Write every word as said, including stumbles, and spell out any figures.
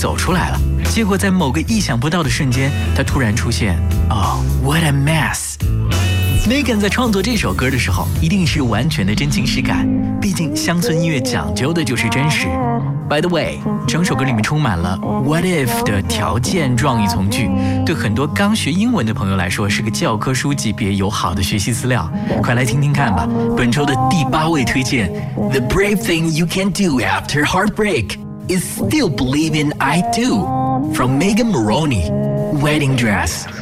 走出来了。结果在某个意想不到的瞬间，他突然出现。Oh, what a mess！Megan 在创作这首歌的时候，一定是完全的真情实感，毕竟乡村音乐讲究的就是真实。By the way， 整首歌里面充满了 What if 的条件状语从句，对很多刚学英文的朋友来说是个教科书级别友好的学习资料。快来听听看吧。本周的第八位推荐 The brave thing you can do after heartbreak is still believe in I do from Megan Moroney, Wedding Dress。